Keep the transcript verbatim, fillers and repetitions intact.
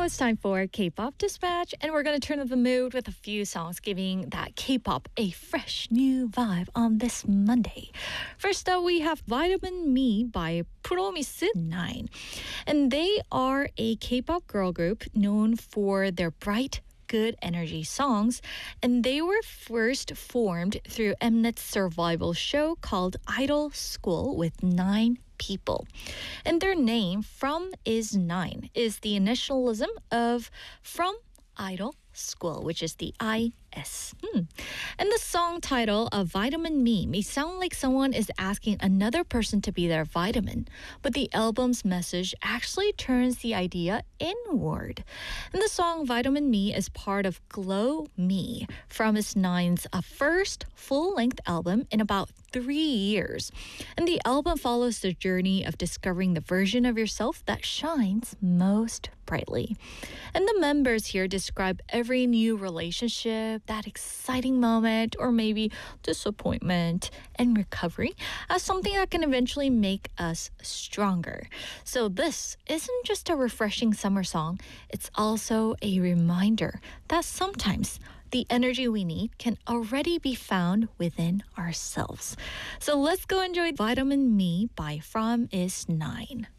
it's time for K-pop Dispatch, and we're going to turn up the mood with a few songs giving that K-pop a fresh new vibe on this Monday. First up, we have Vitamin Me by Promise nine, and they are a K-pop girl group known for their bright, good energy songs, and they were first formed through Mnet's survival show called Idol School with nine people. And their name, From is Nine, is the initialism of From Idol School, which is the I S. Hmm. And the song title of Vitamin Me may sound like someone is asking another person to be their vitamin, but the album's message actually turns the idea inward. And the song Vitamin Me is part of Glow Me, From is Nine's uh, first full-length album in about three years. And the album follows the journey of discovering the version of yourself that shines most brightly. And the members here describe every new relationship, that exciting moment, or maybe disappointment and recovery as something that can eventually make us stronger. So this isn't just a refreshing summer song, it's also a reminder that sometimes the energy we need can already be found within ourselves. So let's go enjoy Vitamin Me by From is Nine.